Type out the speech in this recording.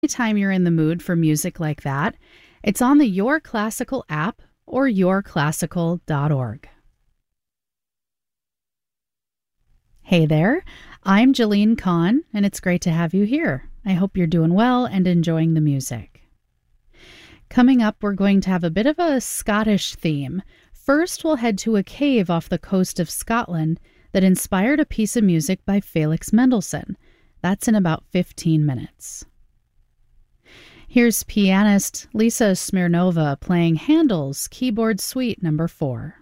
Anytime you're in the mood for music like that, it's on the Your Classical app or yourclassical.org. Hey there, I'm Jolene Kahn, and it's great to have you here. I hope you're doing well and enjoying the music. Coming up, we're going to have a bit of a Scottish theme. First, we'll head to a cave off the coast of Scotland that inspired a piece of music by Felix Mendelssohn. That's in about 15 minutes. Here's pianist Lisa Smirnova playing Handel's Keyboard Suite No. 4.